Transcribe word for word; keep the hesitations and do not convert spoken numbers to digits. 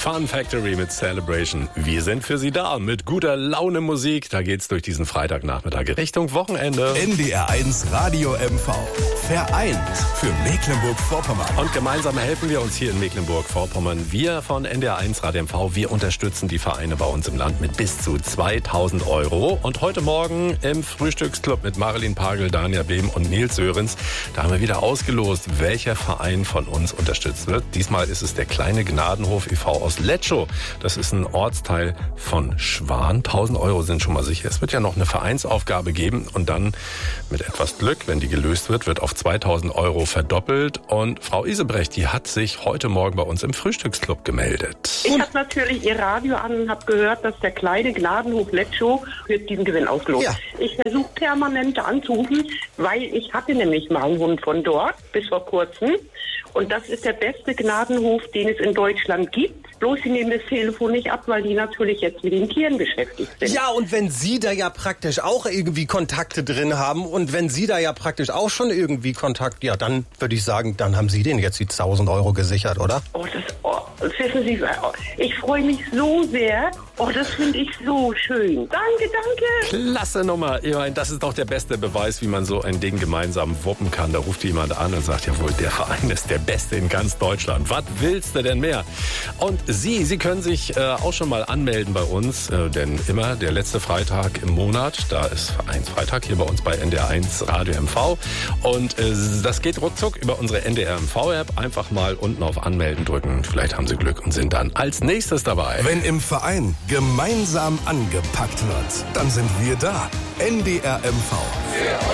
Fun Factory mit Celebration. Wir sind für Sie da mit guter Laune Musik. Da geht's durch diesen Freitagnachmittag Richtung Wochenende. N D R eins Radio M V. Vereint für Mecklenburg-Vorpommern. Und gemeinsam helfen wir uns hier in Mecklenburg-Vorpommern. Wir von N D R eins Radio M V, wir unterstützen die Vereine bei uns im Land mit bis zu zweitausend Euro. Und heute Morgen im Frühstücksclub mit Marilyn Pagel, Dania Behm und Nils Sörenz, da haben wir wieder ausgelost, welcher Verein von uns unterstützt wird. Diesmal ist es der kleine Gnadenhof e V aus Letschow. Das ist ein Ortsteil von Schwan. tausend Euro sind schon mal sicher. Es wird ja noch eine Vereinsaufgabe geben und dann mit etwas Glück, wenn die gelöst wird, wird auf zweitausend Euro verdoppelt. Und Frau Isebrecht, die hat sich heute Morgen bei uns im Frühstücksclub gemeldet. Ich habe natürlich Ihr Radio an und habe gehört, dass der kleine Gnadenhof Letschow wird diesen Gewinn ausgelost. Ja. Ich versuche permanent anzurufen, weil ich hatte nämlich mal einen Hund von dort bis vor kurzem. Und das ist der beste Gnadenhof, den es in Deutschland gibt. Bloß sie nehmen das Telefon nicht ab, weil die natürlich jetzt mit den Tieren beschäftigt sind. Ja, und wenn Sie da ja praktisch auch irgendwie Kontakte drin haben und wenn Sie da ja praktisch auch schon irgendwie Kontakt, ja, dann würde ich sagen, dann haben Sie denen jetzt die tausend Euro gesichert, oder? Oh, das, oh, das wissen Sie, oh, ich freue mich so sehr. Oh, das finde ich so schön. Danke, danke. Klasse Nummer. Ich meine, das ist doch der beste Beweis, wie man so ein Ding gemeinsam wuppen kann. Da ruft jemand an und sagt, jawohl, der Verein ist der Beste in ganz Deutschland. Was willst du denn mehr? Und Sie, Sie können sich äh, auch schon mal anmelden bei uns, äh, denn immer der letzte Freitag im Monat, da ist Vereinsfreitag hier bei uns bei N D R eins Radio M V. Und äh, das geht ruckzuck über unsere N D R M V-App. Einfach mal unten auf Anmelden drücken. Vielleicht haben Sie Glück und sind dann als nächstes dabei. Wenn im Verein gemeinsam angepackt wird, dann sind wir da. N D R M V.